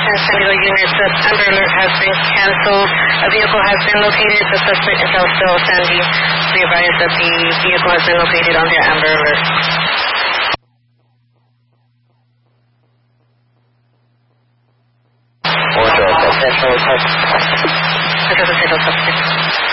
Attention San Diego units, the Amber Alert has been canceled. A vehicle has been located. The suspect is also Sandy. We advise that the vehicle has been located on the Amber Alert. Roger, potential suspect. Potential suspect.